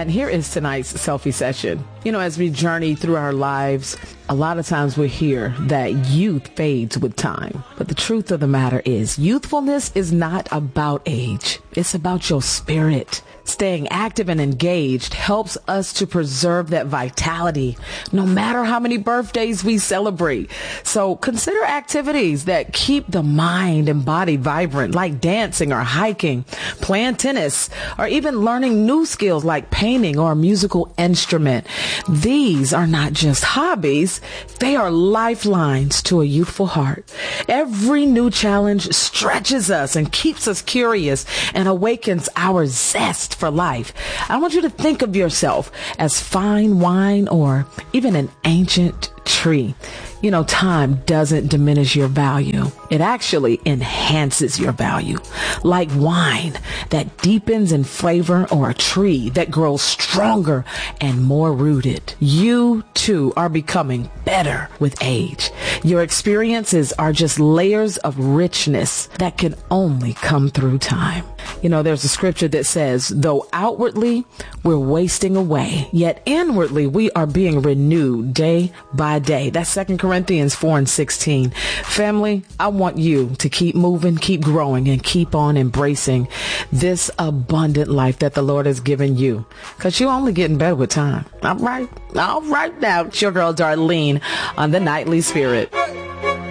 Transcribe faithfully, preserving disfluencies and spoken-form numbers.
And here is tonight's selfie session. You know, as we journey through our lives, a lot of times we hear that youth fades with time. But the truth of the matter is, youthfulness is not about age. It's about your spirit. Staying active and engaged helps us to preserve that vitality, no matter how many birthdays we celebrate. So consider activities that keep the mind and body vibrant, like dancing or hiking, playing tennis, or even learning new skills like painting or a musical instrument. These are not just hobbies. They are lifelines to a youthful heart. Every new challenge stretches us and keeps us curious and awakens our zest for life. I want you to think of yourself as fine wine or even an ancient tree. You know, time doesn't diminish your value. It actually enhances your value. Like wine that deepens in flavor or a tree that grows stronger and more rooted. You too are becoming better with age. Your experiences are just layers of richness that can only come through time. You know, there's a scripture that says, though outwardly we're wasting away, yet inwardly we are being renewed day by day. That's Second Corinthians four and sixteen. Family, I want you to keep moving, keep growing, and keep on embracing this abundant life that the Lord has given you, because you're only getting better with time. All right. All right now. It's your girl Darlene on the Nightly Spirit.